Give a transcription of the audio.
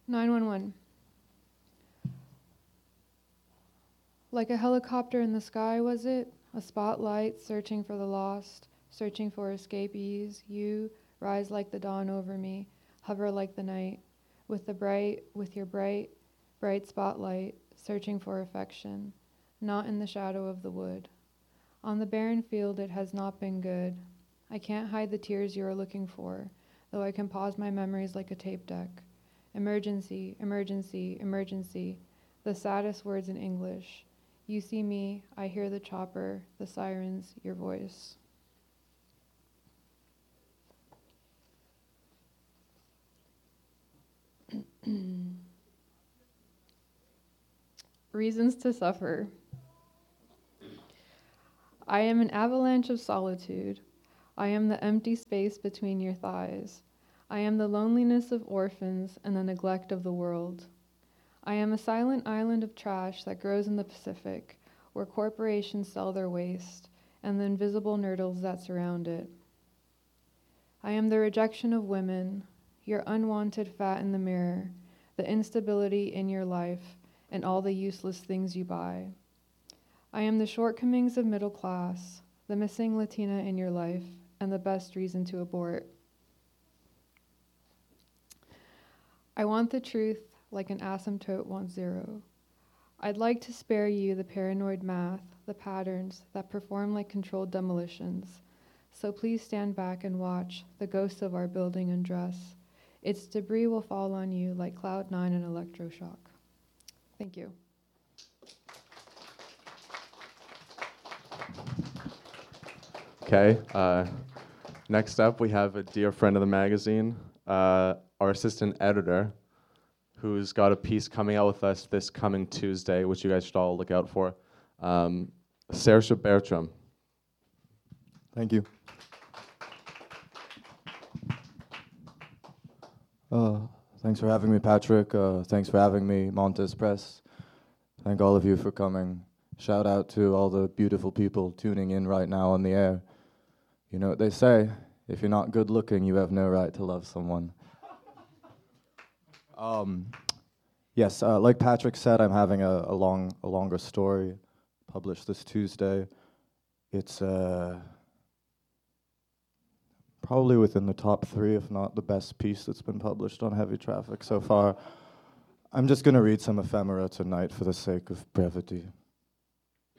911. Like a helicopter in the sky, was it? A spotlight searching for the lost, searching for escapees. You rise like the dawn over me, hover like the night, with your bright spotlight, searching for affection, not in the shadow of the wood. On the barren field it has not been good. I can't hide the tears you are looking for, though I can pause my memories like a tape deck. Emergency, emergency, emergency, the saddest words in English. You see me, I hear the chopper, the sirens, your voice. Reasons to suffer. I am an avalanche of solitude. I am the empty space between your thighs. I am the loneliness of orphans and the neglect of the world. I am a silent island of trash that grows in the Pacific, where corporations sell their waste, and the invisible nurdles that surround it. I am the rejection of women, your unwanted fat in the mirror, the instability in your life, and all the useless things you buy. I am the shortcomings of middle class, the missing Latina in your life, and the best reason to abort. I want the truth like an asymptote wants zero. I'd like to spare you the paranoid math, the patterns that perform like controlled demolitions. So please stand back and watch the ghosts of our building undress. Its debris will fall on you like Cloud 9 and electroshock. Thank you. Okay. Next up, we have a dear friend of the magazine, our assistant editor, who's got a piece coming out with us this coming Tuesday, which you guys should all look out for. Saoirse Bertram. Thank you. Thanks for having me, Patrick. Thanks for having me, Montes Press. Thank all of you for coming. Shout out to all the beautiful people tuning in right now on the air. You know what they say, if you're not good looking, you have no right to love someone. Yes, like Patrick said, I'm having a longer story published this Tuesday. It's probably within the top 3, if not the best piece that's been published on heavy traffic so far. I'm just going to read some ephemera tonight for the sake of brevity.